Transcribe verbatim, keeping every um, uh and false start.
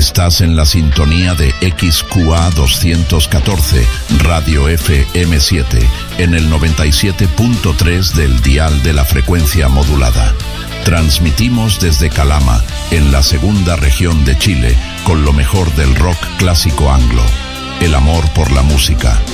Estás en la sintonía de X Q A doscientos catorce, Radio F M siete, en el noventa y siete punto tres del dial de la frecuencia modulada. Transmitimos desde Calama, en la segunda región de Chile, con lo mejor del rock clásico anglo. El amor por la música,